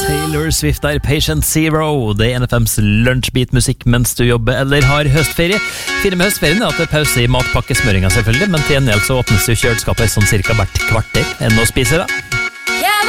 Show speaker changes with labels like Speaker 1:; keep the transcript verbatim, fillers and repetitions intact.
Speaker 1: Taylor Swift er Patient Zero. Det er N F M's lunsjbeat-musikk mens du jobber eller har høstferie. Fire med høstferien er at det er pause i matpakkesmøringa selvfølgelig, men til gjengjeld så åpnes jo kjøleskapet sånn cirka hvert kvarter enn å spise da.